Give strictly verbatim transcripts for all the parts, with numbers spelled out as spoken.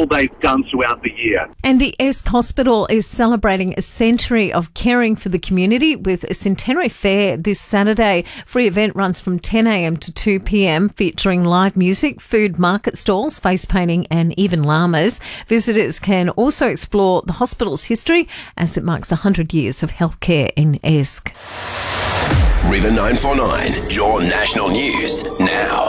all they've done throughout the year. And the Esk Hospital is celebrating a century of caring for the community with a centenary fair this Saturday. Free event runs from ten a.m. to two p.m. featuring live music, food market stalls, face painting and even llamas. Visitors can also explore the hospital's history as it marks one hundred years of healthcare in Esk. River nine four nine, your national news now.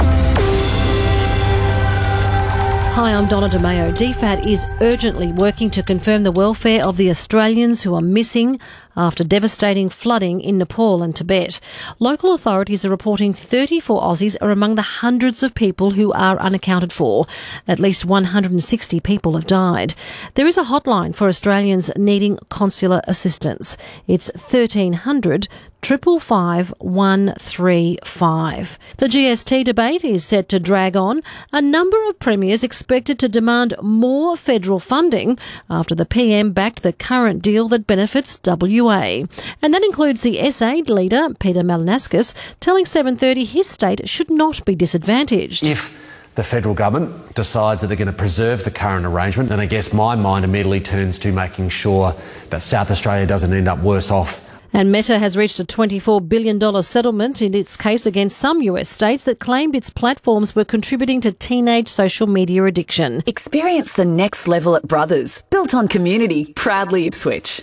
Hi, I'm Donna DeMayo. D FAT is urgently working to confirm the welfare of the Australians who are missing after devastating flooding in Nepal and Tibet. Local authorities are reporting thirty-four Aussies are among the hundreds of people who are unaccounted for. At least one hundred sixty people have died. There is a hotline for Australians needing consular assistance. It's thirteen hundred Triple five one three five. The G S T debate is set to drag on. A number of premiers expected to demand more federal funding after the P M backed the current deal that benefits W A. And that includes the S A leader, Peter Malinauskas, telling seven thirty his state should not be disadvantaged. If the federal government decides that they're going to preserve the current arrangement, then I guess my mind immediately turns to making sure that South Australia doesn't end up worse off. And Meta has reached a twenty-four billion dollars settlement in its case against some U S states that claimed its platforms were contributing to teenage social media addiction. Experience the next level at Brothers, built on community, proudly Ipswich.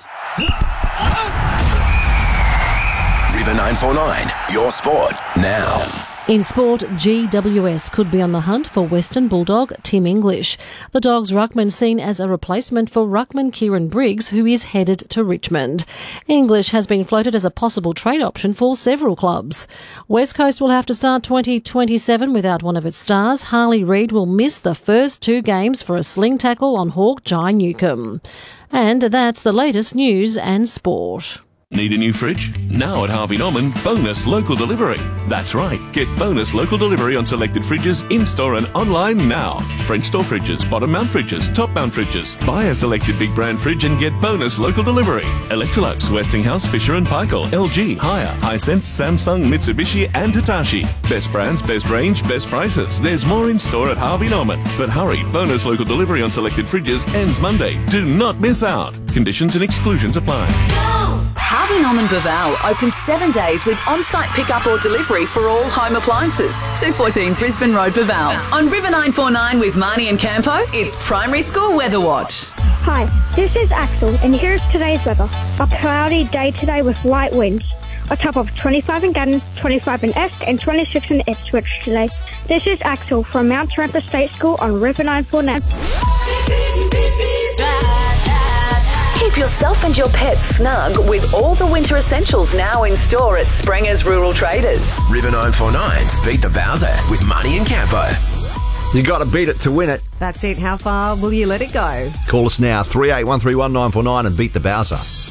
River nine four nine, your sport now. In sport, G W S could be on the hunt for Western Bulldog Tim English. The Dogs' ruckman seen as a replacement for ruckman Kieran Briggs, who is headed to Richmond. English has been floated as a possible trade option for several clubs. West Coast will have to start twenty twenty-seven without one of its stars. Harley Reid will miss the first two games for a sling tackle on Hawk Jai Newcombe. And that's the latest news and sport. Need a new fridge? Now at Harvey Norman, bonus local delivery. That's right, get bonus local delivery on selected fridges in-store and online now. French door fridges, bottom mount fridges, top mount fridges. Buy a selected big brand fridge and get bonus local delivery. Electrolux, Westinghouse, Fisher and Paykel, L G, Haier, Hisense, Samsung, Mitsubishi and Hitachi. Best brands, best range, best prices. There's more in store at Harvey Norman. But hurry, bonus local delivery on selected fridges ends Monday. Do not miss out. Conditions and exclusions apply. Harvey Norman Baval opens seven days with on-site pickup or delivery for all home appliances. two fourteen Brisbane Road, Baval. On River nine four nine with Marnie and Campo, it's Primary School Weather Watch. Hi, this is Axel, and here's today's weather. A cloudy day today with light winds. A top of twenty-five in Gatton, twenty-five in Esk, and twenty-six in Ipswich today. This is Axel from Mount Tarampa State School on River nine four nine. Keep yourself and your pets snug with all the winter essentials now in store at Sprenger's Rural Traders. River nine four nine's Beat the Bowser with Marnie and Campo. You got to beat it to win it. That's it. How far will you let it go? Call us now, three eight one three one nine four nine and beat the Bowser.